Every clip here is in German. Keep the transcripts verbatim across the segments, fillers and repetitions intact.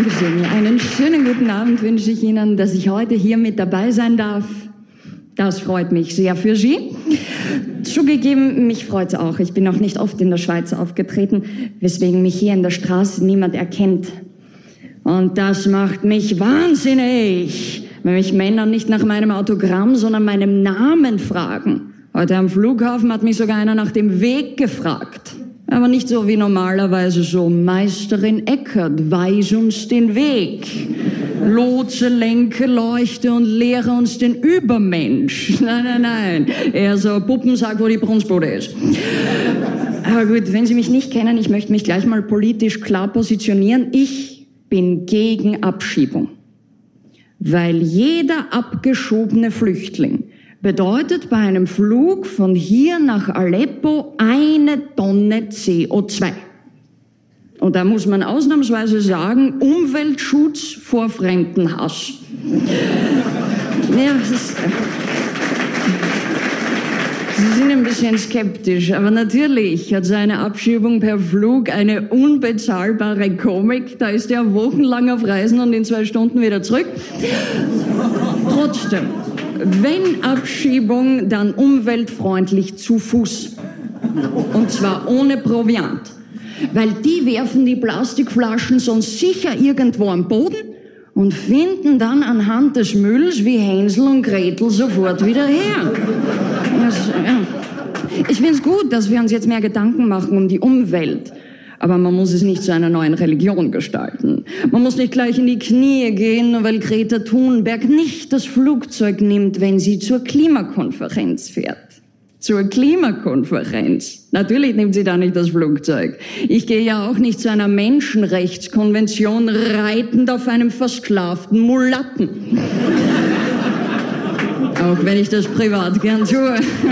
Dankeschön. Einen schönen guten Abend wünsche ich Ihnen, dass ich heute hier mit dabei sein darf. Das freut mich sehr für Sie. Zugegeben, mich freut's auch. Ich bin noch nicht oft in der Schweiz aufgetreten, weswegen mich hier in der Straße niemand erkennt. Und das macht mich wahnsinnig, wenn mich Männer nicht nach meinem Autogramm, sondern meinem Namen fragen. Heute am Flughafen hat mich sogar einer nach dem Weg gefragt. Aber nicht so wie normalerweise so, Meisterin Eckert, weis uns den Weg. Lotse, lenke, leuchte und lehre uns den Übermensch. Nein, nein, nein. Eher so Puppensack, wo die Brunstbude ist. Aber gut, wenn Sie mich nicht kennen, ich möchte mich gleich mal politisch klar positionieren. Ich bin gegen Abschiebung. Weil jeder abgeschobene Flüchtling bedeutet bei einem Flug von hier nach Aleppo eine Tonne C O zwei. Und da muss man ausnahmsweise sagen, Umweltschutz vor Fremdenhass. Ja, das ist, Sie sind ein bisschen skeptisch, aber natürlich hat seine Abschiebung per Flug eine unbezahlbare Komik. Da ist er wochenlang auf Reisen und in zwei Stunden wieder zurück. Trotzdem, wenn Abschiebung, dann umweltfreundlich zu Fuß. Und zwar ohne Proviant. Weil die werfen die Plastikflaschen sonst sicher irgendwo am Boden und finden dann anhand des Mülls wie Hänsel und Gretel sofort wieder her. Das, ja. Ich finde es gut, dass wir uns jetzt mehr Gedanken machen um die Umwelt. Aber man muss es nicht zu einer neuen Religion gestalten. Man muss nicht gleich in die Knie gehen, nur weil Greta Thunberg nicht das Flugzeug nimmt, wenn sie zur Klimakonferenz fährt. Zur Klimakonferenz. Natürlich nimmt sie da nicht das Flugzeug. Ich gehe ja auch nicht zu einer Menschenrechtskonvention reitend auf einem versklavten Mulatten. Auch wenn ich das privat gern tue.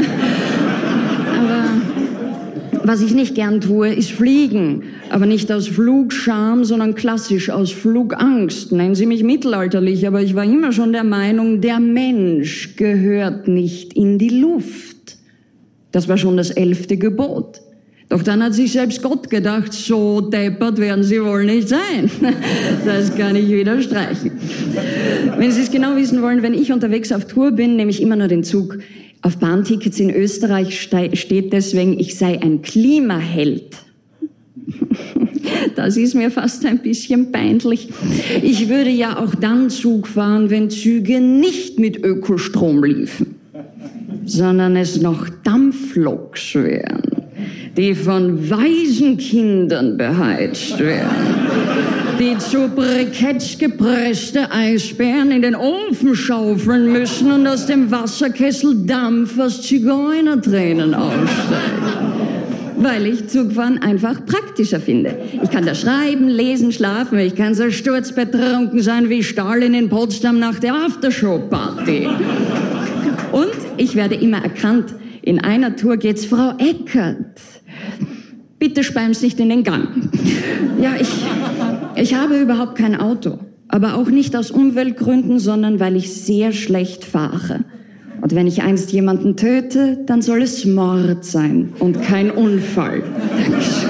Aber was ich nicht gern tue, ist fliegen. Aber nicht aus Flugscham, sondern klassisch aus Flugangst. Nennen Sie mich mittelalterlich, aber ich war immer schon der Meinung, der Mensch gehört nicht in die Luft. Das war schon das elfte Gebot. Doch dann hat sich selbst Gott gedacht, so deppert werden Sie wohl nicht sein. Das kann ich wieder streichen. Wenn Sie es genau wissen wollen, wenn ich unterwegs auf Tour bin, nehme ich immer nur den Zug. Auf Bahntickets in Österreich steht deswegen, ich sei ein Klimaheld. Das ist mir fast ein bisschen peinlich. Ich würde ja auch dann Zug fahren, wenn Züge nicht mit Ökostrom liefen, sondern es noch Dampfloks wären, die von Waisenkindern beheizt werden, die zu Briketts gepresste Eisbären in den Ofen schaufeln müssen und aus dem Wasserkessel Dampf aus Zigeunertränen aussteigt. Weil ich Zugfahren einfach praktischer finde. Ich kann da schreiben, lesen, schlafen, ich kann so sturzbetrunken sein wie Stalin in Potsdam nach der Aftershow-Party. Und ich werde immer erkannt. In einer Tour geht's Frau Eckert. Bitte speien Sie nicht in den Gang. Ja, ich, ich habe überhaupt kein Auto. Aber auch nicht aus Umweltgründen, sondern weil ich sehr schlecht fahre. Und wenn ich einst jemanden töte, dann soll es Mord sein und kein Unfall. Dankeschön.